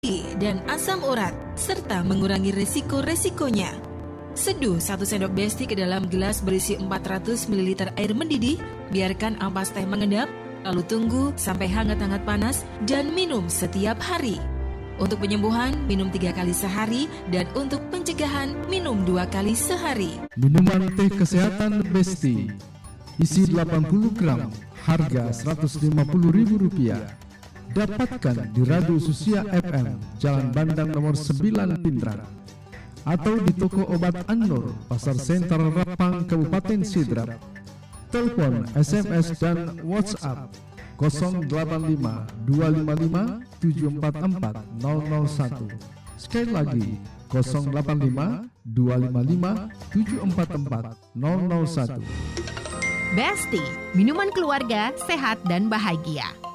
dan asam urat, serta mengurangi resiko-resikonya. Seduh 1 sendok Besti ke dalam gelas berisi 400 ml air mendidih, biarkan ampas teh mengendap, lalu tunggu sampai hangat-hangat panas dan minum setiap hari. Untuk penyembuhan, minum 3 kali sehari, dan untuk pencegahan, minum 2 kali sehari. Minuman teh kesehatan Besti, isi 80 gram, harga Rp150.000. Dapatkan di Radio Susia FM, Jalan Bandang nomor 9 Pindrang, atau di toko obat An-Nur, Pasar Sentral Rapang, Kabupaten Sidrap. Telepon, SMS, dan WhatsApp 085 255 744 001. Sekali lagi 085 255 744 001. Besti, minuman keluarga sehat dan bahagia.